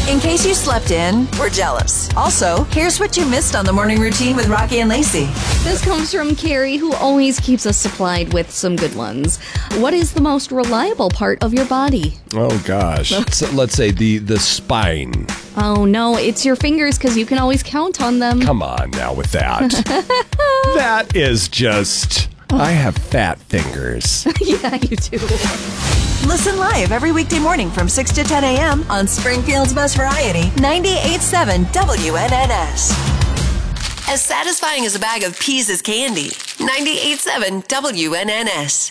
In case you slept in, we're jealous. Also, here's what you missed on the morning routine with Rocky and Lacey. This comes from Carrie, who always keeps us supplied with some good ones. What is the most reliable part of your body? Oh, gosh. So let's say the spine. Oh, no, it's your fingers, because you can always count on them. Come on now with that. That is just... I have fat fingers. Yeah, you do. Listen live every weekday morning from 6 to 10 a.m. on Springfield's Best Variety, 98.7 WNNS. As satisfying as a bag of peas is candy, 98.7 WNNS.